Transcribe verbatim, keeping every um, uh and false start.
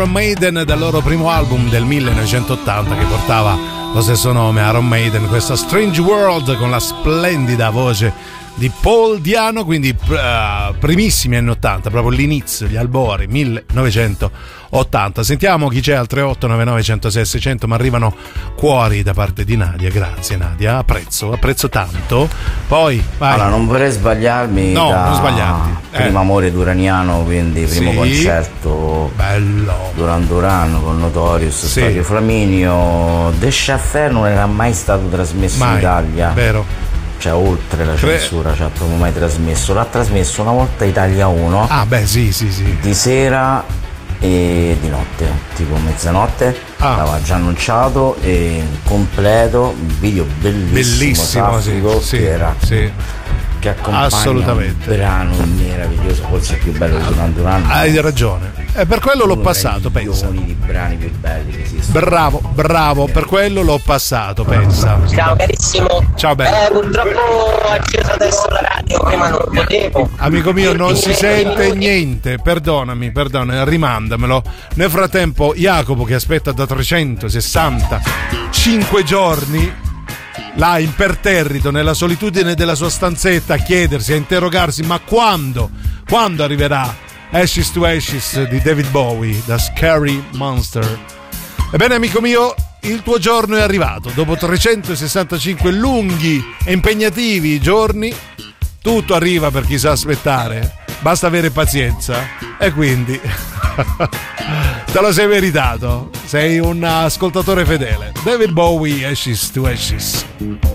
Iron Maiden dal loro primo album del millenovecentottanta che portava lo stesso nome, Iron Maiden, questa Strange World con la splendida voce di Paul Diano, quindi uh, primissimi anni ottanta, proprio l'inizio, gli albori, millenovecentottanta. Sentiamo chi c'è al tre otto nove nove uno zero sei sei zero zero, ma arrivano cuori da parte di Nadia, grazie Nadia, apprezzo, apprezzo tanto. Poi vai. Allora, non vorrei sbagliarmi, no, da non sbagliarti. Primo eh. amore duraniano, quindi primo sì. concerto bello Duran Duran con Notorious, sì. Storio Flaminio. The Chaffer non era mai stato trasmesso mai. in Italia, vero? Cioè oltre la censura, cioè proprio mai trasmesso. L'ha trasmesso una volta Italia uno. Ah beh sì sì sì. Di sera e di notte, tipo mezzanotte. Ah. L'aveva già annunciato e completo, un video bellissimo, bellissimo saffico, sì, che era sì. che accompagna assolutamente un brano meraviglioso, forse il più bello di Duran Duran. Hai ragione, e per quello l'ho passato, pensa. Uno dei brani più belli che esistono. Bravo, bravo, per quello l'ho passato, pensa. Ciao carissimo. Ciao bello. Eh, purtroppo ho acceso adesso la radio, prima non potevo. Amico mio, non si sente niente, perdonami, perdonami, rimandamelo. Nel frattempo Jacopo, che aspetta da trecentosessantacinque giorni là imperterrito nella solitudine della sua stanzetta, a chiedersi, a interrogarsi, ma quando quando arriverà Ashes to Ashes di David Bowie, da Scary Monster. Ebbene amico mio, il tuo giorno è arrivato. Dopo trecentosessantacinque lunghi e impegnativi giorni, tutto arriva per chi sa aspettare, basta avere pazienza. E quindi te lo sei meritato, sei un ascoltatore fedele. David Bowie, Ashes to Ashes.